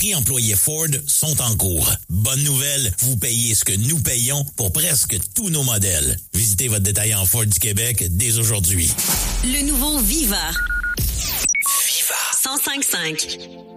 employés Ford sont en cours. Bonne nouvelle, vous payez ce que nous payons pour presque tous nos modèles. Visitez votre détaillant Ford du Québec dès aujourd'hui. Le nouveau Viva. Viva. 105.5.